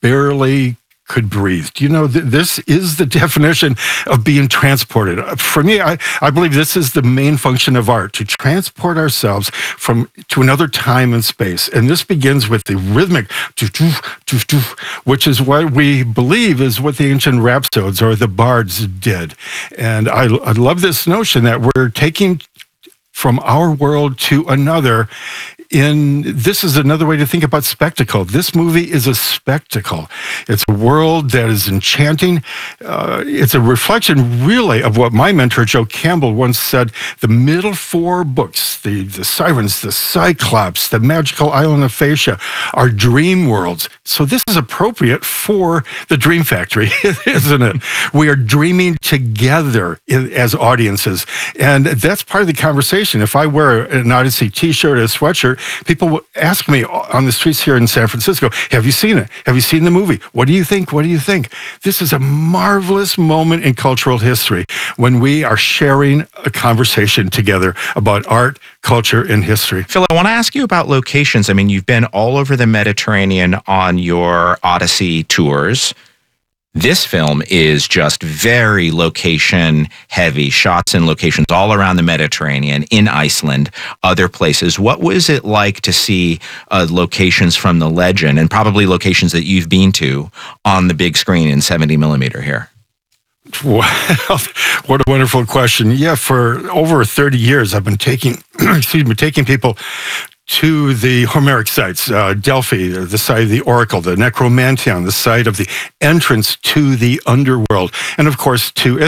barely could breathe. You know, this is the definition of being transported. For me, I believe this is the main function of art, to transport ourselves to another time and space. And this begins with the rhythmic which is what we believe is what the ancient rhapsodes or the bards did. And I love this notion that we're taking from our world to another. This is another way to think about spectacle. This movie is a spectacle. It's a world that is enchanting. It's a reflection, really, of what my mentor, Joe Campbell, once said. The middle four books, the Sirens, the Cyclops, the Magical Island of Phaeacia, are dream worlds. So this is appropriate for the Dream Factory, isn't it? We are dreaming together as audiences. And that's part of the conversation. If I wear an Odyssey t-shirt or a sweatshirt, people will ask me on the streets here in San Francisco, have you seen it? Have you seen the movie? What do you think? What do you think? This is a marvelous moment in cultural history when we are sharing a conversation together about art, culture, and history. Phil, I want to ask you about locations. I mean, you've been all over the Mediterranean on your Odyssey tours. This film is just very location heavy, shots and locations all around the Mediterranean, in Iceland, other places. What was it like to see locations from the legend, and probably locations that you've been to, on the big screen in 70 millimeter here? Well, what a wonderful question. Yeah, for over 30 years, I've been taking people to the Homeric sites, Delphi, the site of the Oracle, the Necromantion, the site of the entrance to the underworld, and of course to